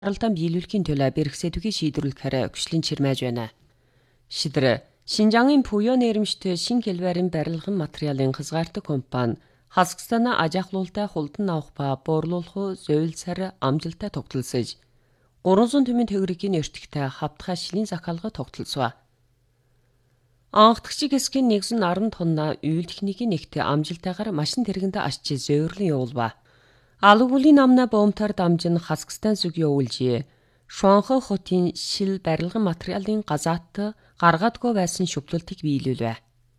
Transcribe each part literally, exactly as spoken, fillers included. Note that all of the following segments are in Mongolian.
Аралдан биелүүлэхийн төлөө бэрхсээдүгийн шийдвэрлэхээр хүчлийн чирмээж байна. Шидэр Шинжаангийн буяа нэрмжт шин хэлбэрийн барилгын материалын хязгаартаг компани Казахстана аж ахлуултай хулдан авах ба буурлуулах зөвлөсөр амжилттай тогтолцож гурван зуун төгрөгийн төгрөгийн өртөгтэй хавтгай шилийн захиалга тогтолцов. Анхдагчиг хэсгийн нэгэн арван тонна үйл техникийн нэгт амжилттайгаар машин тэргэнд ашиж зөөврлөн явуулва. Алгуулийн намна боомтоор дамжин Казахстан зүг явуулжээ. Шуанхай хотын шил барилгын материалын газаат гаргаадгүй байсан шүтлэлтийг биелүүлвэ.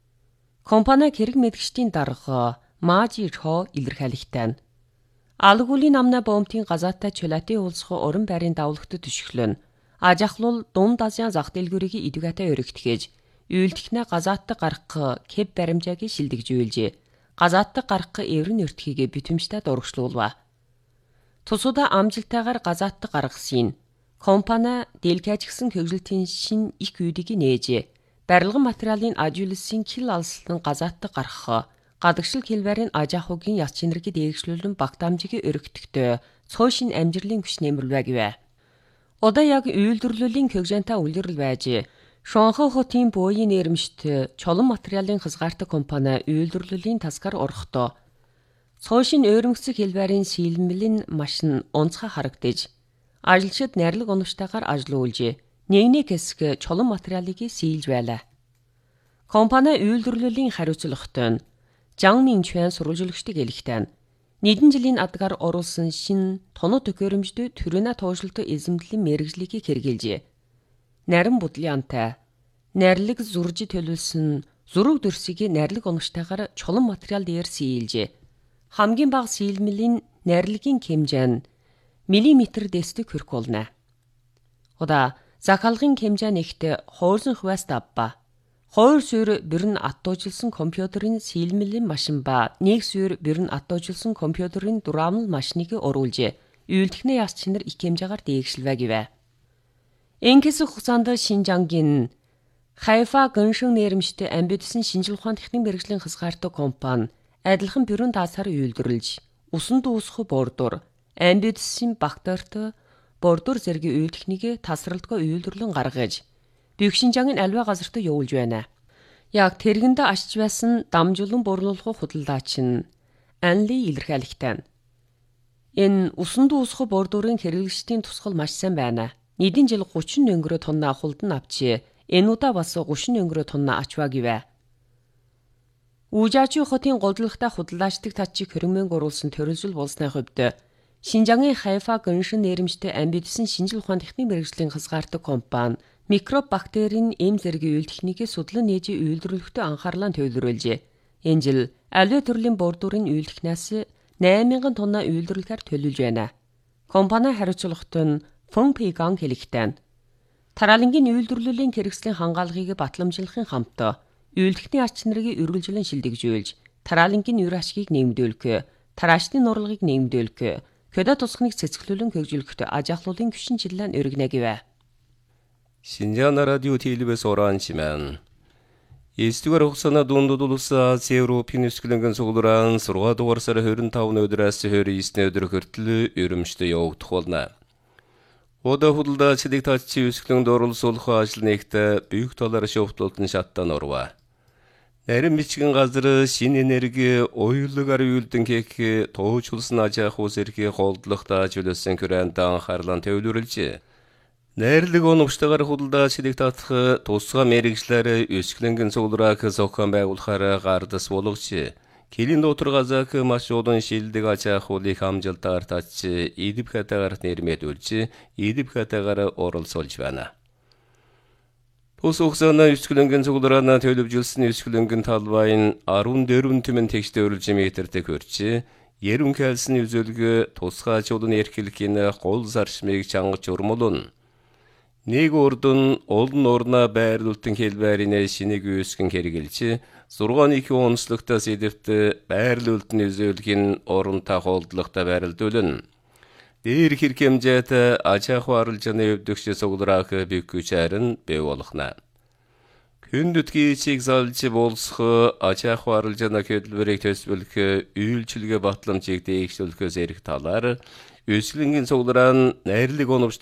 Компани хэрэг мэдгчдийн дарга Мажи Чо илэрхийлэхтэй. Алгуулийн намна боомтын газааттай чулаатын уулзах уран байрын давлагт төшөглөн. Аж ахлуул Дунд Азийн зах дэлгүүрийн идэвхтэй өргөтгөж, үйлдэлхнээ газааттай гарах кэб баримжааг шилдэгжүүлжээ. Газааттай гарах эврэн өртгийг битэмжтэй дурагшлуулва. Тусуда амжилттайгаар газааттай гаргасан компани дэлгэжгсэн хөгжилтийн шин их үйдийг нээжээ. Барилгын материалын ажиулсан кил алслан газааттай гарах, гадагшил хэлбэрийн аж ахуйн яс чинэрийг дээгшлүүлэн багтаамжийг өргөтгтөө цөөхөн амжилтын хүч нэмэрлэв гэвэ. Удаа яг үйлдвэрлэлийн хөгжинтэй үлрэл байж Шуанхай хотын буяа нэрмжт чулуун материалын хязгаартаг компани үйлдвэрлэлийн тасгаар орохдоо цөөхөн өөрмөцөг хэлбэрийн сэлмэлийн машин онцгой харагдаж ажилчид найрлаг оновчтойгоор ажиллуулжээ. Нэгний хэсэг чулуун материалыг сийлж байлаа. Компани үйлдвэрлэлийн хариуцлагатай нь Жан Минчуан сурвалжлагчдыг элэгтэй. Нэгэн жилийн адгаар оруулсан шин тоноо төхөөрөмждөд төрөнө туушилт эзэмдлийн мэрэгжлийг хэрэгжилжээ. Нарийн будлын антай найрлаг зурж төлөвлөсөн зураг дүрсийг найрлаг оновчтойгоор чулуун материал дээр сийлжээ. Хамгийн бага сийлмэлийн найрлагын хэмжээ нь миллиметр дэстэг хүрэх болно. Удаа захиалгын хэмжээ нэгт хуурсан хваст авба. Хоёр суур бүрэн атуужилсан компьютерийн сийлмэлийн машин ба нэг суур бүрэн атуужилсан компьютерийн дураамал машиныг оруулжээ. Үйлдэлхний яс чинэр их хэмжээгээр дээгшилвэ гэвэ. Энэс хугацаанд Шинжаангийн Хайфа гэншин нэрмжт амбидсан шинжил ухаан техник мэргэжлийн хязгаартаг компани адилхан бүрэн даасаар үйлдвэрлэж, усан дуусах бордуур, амбидсан бактерит бордуур зэрэг үйл техникийг тасралтгүй үйлдвэрлэн гаргаж, Büyük Шинжаангийн альва газарт явуулж байна. Яг тэргэнд ашиж байсан дамжуулан борлуулах худалдаач нь Анли илэрхийлэхтэй. Энэ усан дуусах бордуурын хэрэглэгчдийн тусгал маш сайн байна. Нийтийн жил гучин өнгөрөө тонна хулдан авчээ. Энэ удаа бас гучин өнгөрөө тонна ачваа гэвэ. Үжаачи хотын голдлогтой худалдаачдаг татчийг хөрөнгөмөнг оруулсан төрөлжил болсны хувьд Шинжаангийн Хайфа гэншин нэрмжтэй амбидсан шинжил ухаан техник мэргэжлийн хязгаартаг компани микроб бактерийн эм зэрэг үйл техникийг судлан нээж үйлдвэрлэхдээ анхаарлаа төвлөрүүлжээ. Энэ жил аливаа төрлийн бордуурын үйл техникээс найман мянган тонна үйлдвэрлэхээр төлөвлөж байна. Компани хариуцлагатай нь Фэн Пиганг хэлэхтэй. Тараалангийн үйлдвэрлэлийн хэрэгслийн хангаалгыг батламжуулахын хамт үйлдэлхний ач нарыг үргэлжлэн шилдэгжүүлж, тараалангийн үр ашгийг нэмэгдүүлэх, тараачны нурлагыг нэмэгдүүлэх, хөдөө тусахныг цэцгэлүүлэн хөгжүүлэхэд аж ахлуулын хүчин чиглэл өргөнө гэвэ. Шинжаан радио телевизээс оранчимэн. Эстүгэр хугацааны дундад улс Ази Европын өсгөлөнгөн сугларан сургаа дугаар сарын хорин тавны өдрөөс хорин эсний өдөр хүртэл өрөмжтөй явагдах болно. Удаа худалдаачдыг татчи өсгөлөнд оролцуулах ажил нэгт büyük талаар шовтлолтон шаттан орва. Нарийн бичгэн газар шин энерги оюулгаар үйлдэн кек тоочулсан аж ахуй зэрэг холдлогтой ажилласан күрэнд анхаарлан төвлөрүүлжээ. Найрлаг оновчтойгоор худалдаачдыг татах тусгай мэргэжлэр өсгөлөнгөн сугларааг зохион байгуулахаар гардас болгож, Килин доторгазак маш удан шилдэг аж ахуйлыг амжилтаар татж, идэвхтэйгээр нэрмэдүүлж, идэвхтэйгээр оролцуулж байна. Тус хугацааны өсгөлөнгөн сугларааны төлөвлөсөн өсгөлөнгөн талбайн арван дөрвөн түмэн тэгштэй өрөлж метртэй хөрч, ерөн калсны үзүүлэг тусгай ачуулын эрхлэхийн гол зарчмыг чангаж урмулун. Нэг урдун олон орна байрлуултын хэлбэрийн шинийг үүсгэн хэрэгжилж, зургааны их онцлогтой сэдвт байрлуултын үзүүлгийн оронтой холдлогтой байрлуулна. Дээр хэрэг хэмжээтэй аж ахуй арилжааны өвдөгч суглараах бэвгүүчээр нь бий болгоно. Хүндүтгий чиг залж болсох аж ахуй арилжааны хөдөлмөрийг төсвөлөх үйлчилгээ батламжийг дээгшүүлэхээс эрх талаар Өсгөлөнгийн цугларан найрлаг оновч